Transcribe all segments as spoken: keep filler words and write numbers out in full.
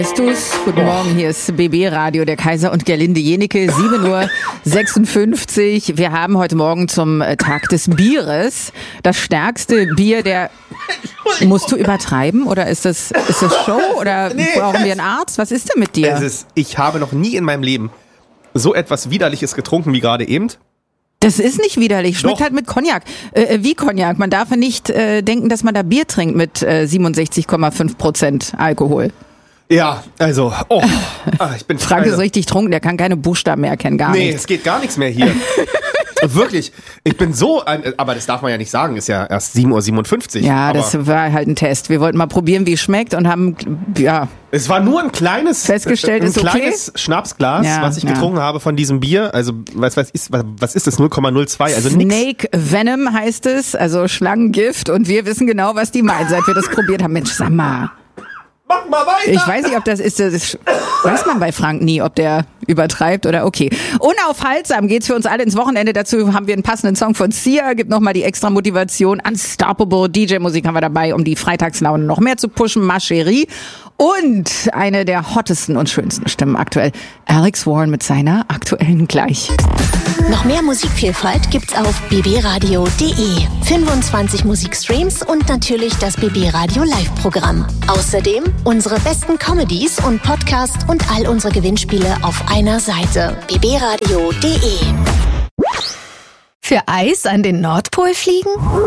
Weißt du's? Guten Morgen, hier ist B B Radio, der Kaiser und Gerlinde Jenecke, sieben Uhr sechsundfünfzig. Wir haben heute Morgen zum Tag des Bieres das stärkste Bier der... Musst du übertreiben oder ist das, ist das Show oder nee, brauchen wir einen Arzt? Was ist denn mit dir? Es ist, ich habe noch nie in meinem Leben so etwas Widerliches getrunken wie gerade eben. Das ist nicht widerlich, schmeckt Doch. halt mit Cognac. Äh, wie Cognac. Man darf ja nicht äh, denken, dass man da Bier trinkt mit äh, siebenundsechzig Komma fünf Prozent Alkohol. Ja, also, oh, ah, ich bin... Frank ist richtig trunken, der kann keine Buchstaben mehr erkennen, gar nee, nicht. Nee, es geht gar nichts mehr hier. Wirklich, ich bin so, ein, aber das darf man ja nicht sagen, ist ja erst sieben Uhr siebenundfünfzig. Ja, aber das war halt ein Test. Wir wollten mal probieren, wie es schmeckt und haben, ja... Es war nur ein kleines, festgestellt, ein ist okay. kleines Schnapsglas, ja, was ich ja. getrunken habe von diesem Bier. Also, was, was ist, was, was ist das? null Komma null zwei, also nix. Snake Venom heißt es, also Schlangengift und wir wissen genau, was die meinen, seit wir das probiert haben. Mensch, sag mal. Mach mal weiter! Ich weiß nicht, ob das ist, das weiß man bei Frank nie, ob der übertreibt oder okay. Unaufhaltsam geht's für uns alle ins Wochenende. Dazu haben wir einen passenden Song von Sia, gibt nochmal die extra Motivation. Unstoppable D J-Musik haben wir dabei, um die Freitagslaune noch mehr zu pushen. Ma Chérie. Und eine der hottesten und schönsten Stimmen aktuell, Alex Warren mit seiner aktuellen Gleich. Noch mehr Musikvielfalt gibt's auf b b radio punkt d e. fünfundzwanzig Musikstreams und natürlich das B B Radio Live-Programm. Außerdem unsere besten Comedies und Podcasts und all unsere Gewinnspiele auf einer Seite. b b radio punkt d e. Für Eis an den Nordpol fliegen?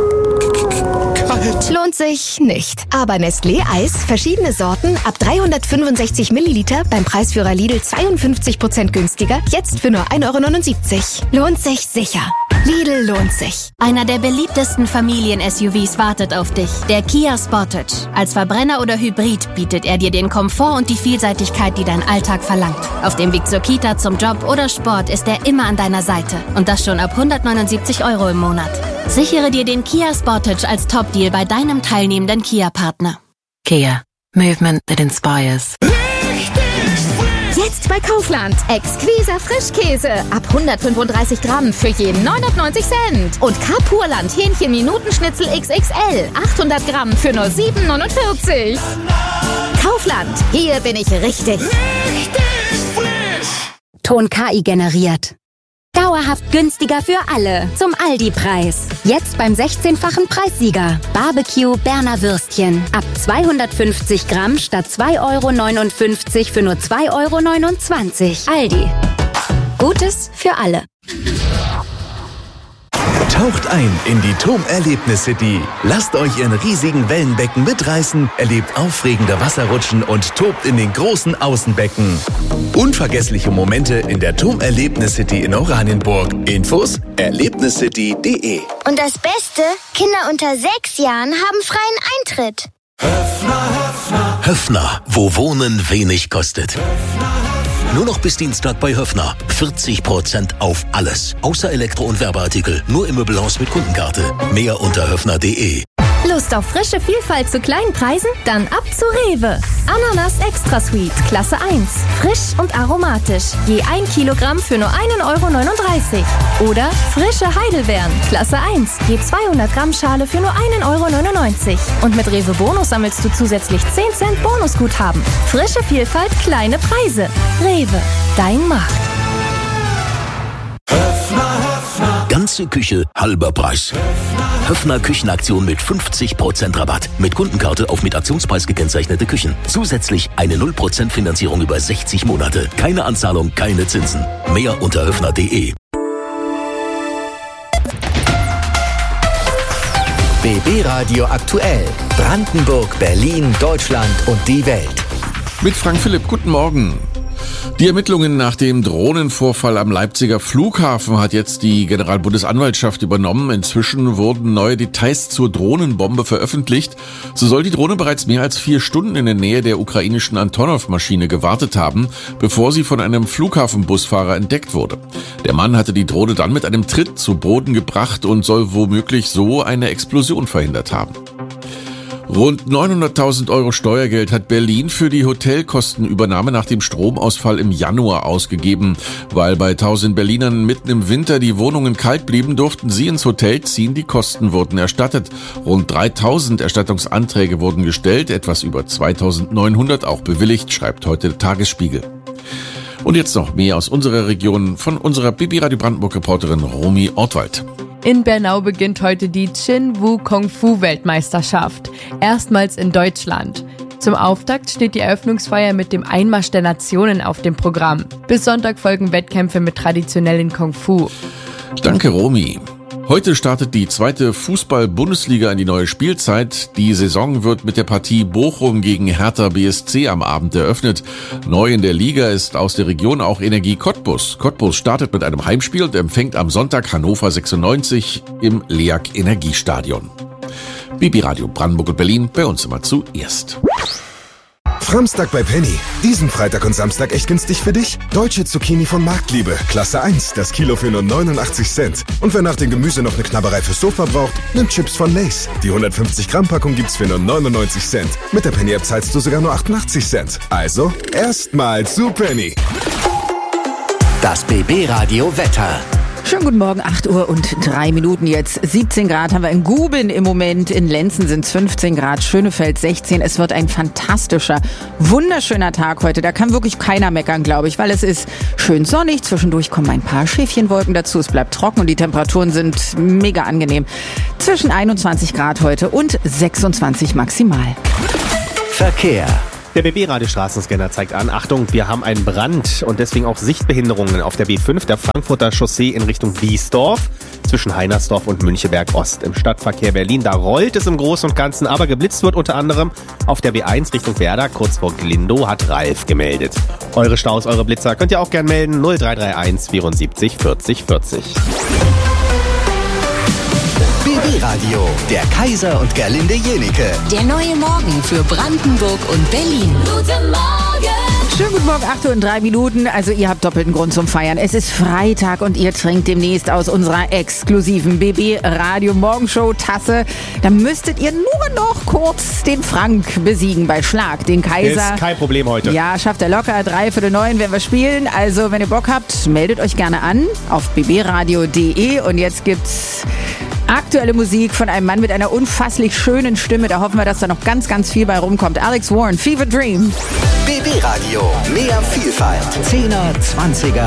Kalt. Lohnt sich nicht. Aber Nestlé Eis, verschiedene Sorten, ab dreihundertfünfundsechzig Milliliter, beim Preisführer Lidl zweiundfünfzig Prozent günstiger, jetzt für nur ein Euro neunundsiebzig. Lohnt sich sicher. Lidl lohnt sich. Einer der beliebtesten Familien-S U Vs wartet auf dich. Der Kia Sportage. Als Verbrenner oder Hybrid bietet er dir den Komfort und die Vielseitigkeit, die dein Alltag verlangt. Auf dem Weg zur Kita, zum Job oder Sport ist er immer an deiner Seite. Und das schon ab hundertneunundsiebzig Euro im Monat. Sichere dir den Kia Sportage als Top-Deal bei deinem teilnehmenden Kia-Partner. Kia. Movement that inspires. Jetzt bei Kaufland. Exquiser Frischkäse. Ab hundertfünfunddreißig Gramm für je neunundneunzig Cent. Und Carpurland Hähnchen-Minutenschnitzel X X L. achthundert Gramm für nur sieben neunundvierzig. Kaufland. Hier bin ich richtig. Richtig frisch. Ton K I generiert. Dauerhaft günstiger für alle. Zum Aldi-Preis. Jetzt beim sechzehnfachen Preissieger. Barbecue Berner Würstchen. Ab zweihundertfünfzig Gramm statt zwei Euro neunundfünfzig für nur zwei Euro neunundzwanzig. Aldi. Gutes für alle. Taucht ein in die T O M Erlebnis City. Lasst euch in riesigen Wellenbecken mitreißen, erlebt aufregende Wasserrutschen und tobt in den großen Außenbecken. Unvergessliche Momente in der T O M Erlebnis City in Oranienburg. Infos erlebniscity punkt d e. Und das Beste, Kinder unter sechs Jahren haben freien Eintritt. Höffner, Höffner. Höffner, wo Wohnen wenig kostet. Nur noch bis Dienstag bei Höffner. vierzig Prozent auf alles. Außer Elektro- und Werbeartikel. Nur im Möbelhaus mit Kundenkarte. Mehr unter höffner punkt d e. Lust auf frische Vielfalt zu kleinen Preisen? Dann ab zu Rewe. Ananas Extra Sweet, Klasse eins. Frisch und aromatisch. Je ein Kilogramm für nur einen Euro neununddreißig. Oder frische Heidelbeeren, Klasse eins. Je zweihundert Gramm Schale für nur einen Euro neunundneunzig. Und mit Rewe Bonus sammelst du zusätzlich zehn Cent Bonusguthaben. Frische Vielfalt, kleine Preise. Rewe, dein Markt. Höffner, Höffner. Ganze Küche, halber Preis. Höffner Küchenaktion mit fünfzig Prozent Rabatt. Mit Kundenkarte auf mit Aktionspreis gekennzeichnete Küchen. Zusätzlich eine null Prozent Finanzierung über sechzig Monate. Keine Anzahlung, keine Zinsen. Mehr unter höffner punkt d e. B B Radio aktuell. Brandenburg, Berlin, Deutschland und die Welt. Mit Frank Philipp, guten Morgen. Die Ermittlungen nach dem Drohnenvorfall am Leipziger Flughafen hat jetzt die Generalbundesanwaltschaft übernommen. Inzwischen wurden neue Details zur Drohnenbombe veröffentlicht. So soll die Drohne bereits mehr als vier Stunden in der Nähe der ukrainischen Antonov-Maschine gewartet haben, bevor sie von einem Flughafenbusfahrer entdeckt wurde. Der Mann hatte die Drohne dann mit einem Tritt zu Boden gebracht und soll womöglich so eine Explosion verhindert haben. Rund neunhunderttausend Euro Steuergeld hat Berlin für die Hotelkostenübernahme nach dem Stromausfall im Januar ausgegeben. Weil bei tausend Berlinern mitten im Winter die Wohnungen kalt blieben, durften sie ins Hotel ziehen. Die Kosten wurden erstattet. Rund dreitausend Erstattungsanträge wurden gestellt, etwas über zweitausendneunhundert auch bewilligt, schreibt heute der Tagesspiegel. Und jetzt noch mehr aus unserer Region von unserer B B Radio Brandenburg-Reporterin Romy Ortwald. In Bernau beginnt heute die Chin-Woo Kung-Fu-Weltmeisterschaft. Erstmals in Deutschland. Zum Auftakt steht die Eröffnungsfeier mit dem Einmarsch der Nationen auf dem Programm. Bis Sonntag folgen Wettkämpfe mit traditionellen Kung-Fu. Danke, Romy. Heute startet die zweite Fußball-Bundesliga in die neue Spielzeit. Die Saison wird mit der Partie Bochum gegen Hertha B S C am Abend eröffnet. Neu in der Liga ist aus der Region auch Energie Cottbus. Cottbus startet mit einem Heimspiel und empfängt am Sonntag Hannover sechsundneunzig im L E A G Energiestadion. B B Radio Brandenburg und Berlin, bei uns immer zuerst. Framstag bei Penny. Diesen Freitag und Samstag echt günstig für dich. Deutsche Zucchini von Marktliebe. Klasse eins. Das Kilo für nur neunundachtzig Cent. Und wer nach dem Gemüse noch eine Knabberei fürs Sofa braucht, nimmt Chips von Lay's. Die hundertfünfzig Gramm Packung gibt's für nur neunundneunzig Cent. Mit der Penny-App zahlst du sogar nur achtundachtzig Cent. Also, erstmal zu Penny. Das B B Radio Wetter. Schönen guten Morgen, acht Uhr und drei Minuten jetzt. siebzehn Grad haben wir in Guben im Moment. In Lenzen sind es fünfzehn Grad, Schönefeld sechzehn. Es wird ein fantastischer, wunderschöner Tag heute. Da kann wirklich keiner meckern, glaube ich, weil es ist schön sonnig. Zwischendurch kommen ein paar Schäfchenwolken dazu. Es bleibt trocken und die Temperaturen sind mega angenehm. Zwischen einundzwanzig Grad heute und sechsundzwanzig maximal. Verkehr. Der B B-Radio-Straßenscanner zeigt an, Achtung, wir haben einen Brand und deswegen auch Sichtbehinderungen auf der B fünf, der Frankfurter Chaussee in Richtung Biesdorf, zwischen Heinersdorf und Müncheberg Ost. Im Stadtverkehr Berlin, da rollt es im Großen und Ganzen, aber geblitzt wird unter anderem auf der B eins Richtung Werder, kurz vor Glindow, hat Ralf gemeldet. Eure Staus, eure Blitzer könnt ihr auch gern melden, null drei drei eins vierundsiebzig vierzig vierzig. B B Radio, der Kaiser und Gerlinde Jenike. Der neue Morgen für Brandenburg und Berlin. Guten Morgen! Schönen guten Morgen, acht Uhr und drei Minuten. Also ihr habt doppelten Grund zum Feiern. Es ist Freitag und ihr trinkt demnächst aus unserer exklusiven B B Radio Morgenshow Tasse. Da müsstet ihr nur noch kurz den Frank besiegen bei Schlag, den Kaiser. Ist kein Problem heute. Ja, schafft er locker. Drei Viertel neun werden wir spielen. Also wenn ihr Bock habt, meldet euch gerne an auf b b radio punkt d e. Und jetzt gibt's aktuelle Musik von einem Mann mit einer unfasslich schönen Stimme. Da hoffen wir, dass da noch ganz, ganz viel bei rumkommt. Alex Warren, Fever Dream. B B Radio, mehr Vielfalt. Zehner, Zwanziger.